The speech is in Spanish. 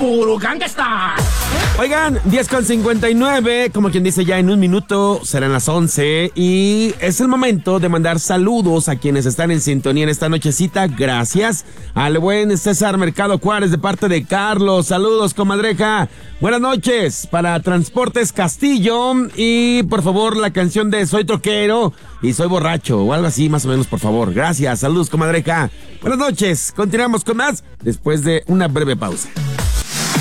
puro gangsta. Oigan, 10:59, como quien dice, ya en un minuto serán las 11 y es el momento de mandar saludos a quienes están en sintonía en esta nochecita. Gracias al buen César Mercado Juárez de parte de Carlos. Saludos, comadreja. Buenas noches para Transportes Castillo y por favor la canción de Soy Troquero y Soy Borracho o algo así más o menos, por favor. Gracias, saludos, comadreja. Buenas noches, continuamos con más después de una breve pausa.